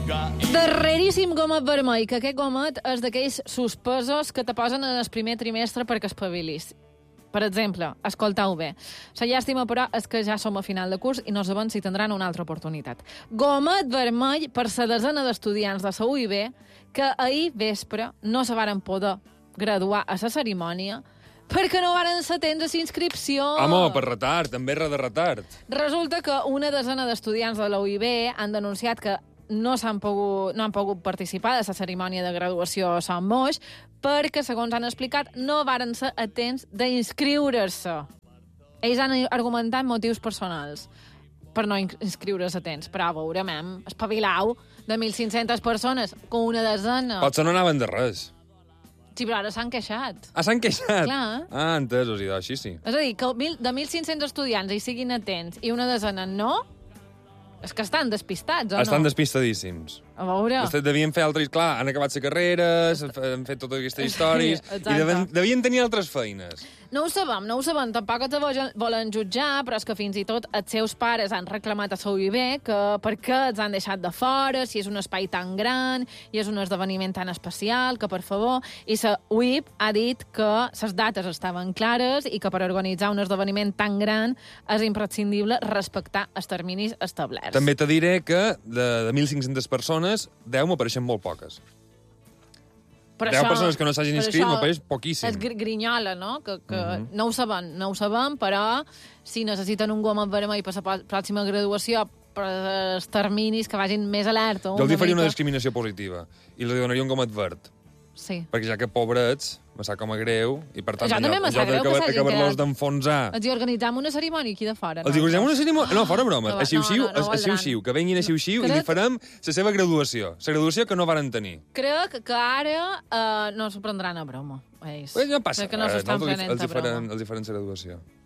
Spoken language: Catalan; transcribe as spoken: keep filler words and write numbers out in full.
Darreríssim gomet vermell, que aquest gomet és d'aquells suspesos que te posen en el primer trimestre perquè espavilis. Per exemple, escoltau bé. La llàstima, però, és que ja som a final de curs i no sabem si tindran una altra oportunitat. Gomet vermell per la desena d'estudiants de la U I B que ahir vespre no se varen poder graduar a la cerimònia perquè no varen ser temps a la inscripció. Home, per retard, també re de retard. Resulta que una desena d'estudiants de la U I B han denunciat que no s'han pogut, no han pogut participar de la cerimònia de graduació a Sant Moix perquè, segons han explicat, no varen ser a temps d'inscriure-se. Ells han argumentat motius personals per no inscriure's a temps. Però, veurem, hem espavilau de mil cinc-centes persones com una desena. Potser no anaven de res. Sí, però ara s'han queixat. Ah, s'han queixat? Clar. Ah, entesos, i així sí. És a dir, que de mil cinc-cents estudiants hi siguin atents i una desena no, és que estan despistats, o no? Estan despistadíssims. A veure... Devien fer altres... Clar, han acabat les carreres, han fet totes aquestes històries, Exacte. i devien, devien tenir altres feines. No ho sabem, no ho sabem. Tampoc te volen jutjar, però és que fins i tot els seus pares han reclamat a la U I B que per què els han deixat de fora, si és un espai tan gran i és un esdeveniment tan especial, que per favor... I la U I B ha dit que les dates estaven clares i que per organitzar un esdeveniment tan gran és imprescindible respectar els terminis establerts. També te diré que de, de mil cinc-centes persones, deu m'apareixen molt poques. Per deu això, persones que no s'hagin inscrit m'apareix poquíssim. És gr grinyola, no? Que, que uh -huh. no ho sabem, no ho sabem, però si necessiten un gomet vermell per la pròxima graduació, per els terminis que vagin més alerta. Jo els hi faria mica... una discriminació positiva i els donaria un gomet verd. Sí. Perquè ja que pobrets, me sap com a greu, i per tant, Jo també me sap greu que s'hagin acabar-los d'enfonsar. Els hi organitzam una cerimònia aquí de fora. Els hi organitzem una cerimònia? No, fora bromes. No, A Xiu-Xiu, no, no, no a Xiu-Xiu, que venguin a Xiu-Xiu i li farem la seva graduació. La graduació que no varen tenir. Crec que ara uh, no s'ho prendran a broma. Ells. Pues no passa Crec que no s'ho estan res, prenent els, a hi faran, broma. els hi faran la graduació.